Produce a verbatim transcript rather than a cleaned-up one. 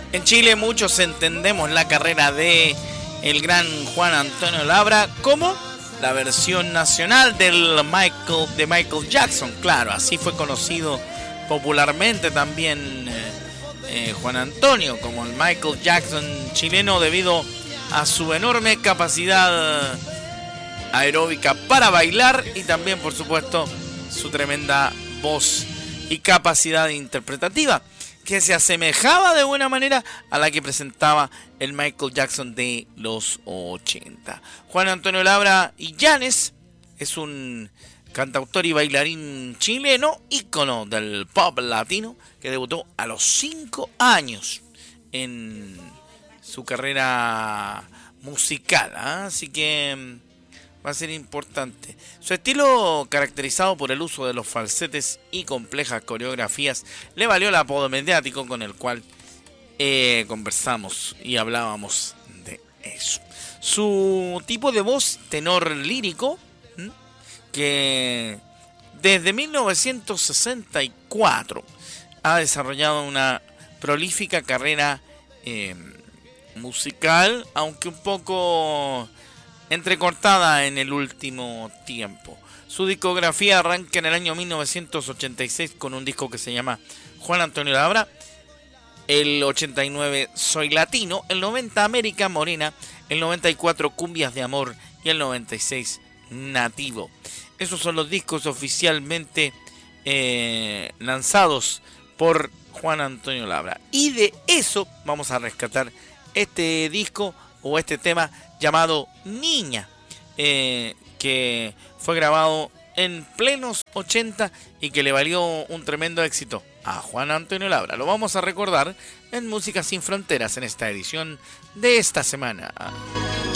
En Chile muchos entendemos la carrera de el gran Juan Antonio Labra como la versión nacional del Michael, de Michael Jackson. Claro, así fue conocido popularmente también eh, eh, Juan Antonio como el Michael Jackson chileno, debido a su enorme capacidad aeróbica para bailar y también, por supuesto, su tremenda voz y capacidad interpretativa, que se asemejaba de buena manera a la que presentaba el Michael Jackson de los ochenta. Juan Antonio Labra Illanes es un cantautor y bailarín chileno, ícono del pop latino, que debutó a los cinco años en su carrera musical, ¿eh? Así que va a ser importante. Su estilo, caracterizado por el uso de los falsetes y complejas coreografías, le valió el apodo mediático con el cual eh, conversamos y hablábamos de eso. Su tipo de voz, tenor lírico, ¿m? que desde mil novecientos sesenta y cuatro ha desarrollado una prolífica carrera eh, musical, aunque un poco entrecortada en el último tiempo. Su discografía arranca en el año mil novecientos ochenta y seis con un disco que se llama Juan Antonio Labra, el ochenta y nueve Soy Latino, el noventa América Morena, el noventa y cuatro Cumbias de Amor y el noventa y seis Nativo. Esos son los discos oficialmente eh, lanzados por Juan Antonio Labra. Y de eso vamos a rescatar este disco o este tema llamado Niña, eh, que fue grabado en plenos ochenta y que le valió un tremendo éxito a Juan Antonio Labra. Lo vamos a recordar en Música Sin Fronteras en esta edición de esta semana.